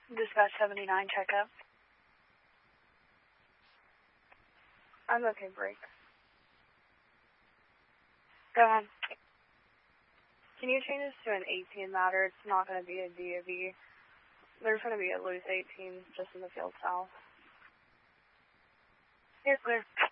Dispatch 79, checkup. I'm okay, break. Go ahead. Can you change this to an 18 matter? It's not going to be a DOV. There's going to be a loose 18 just in the field south. You're clear.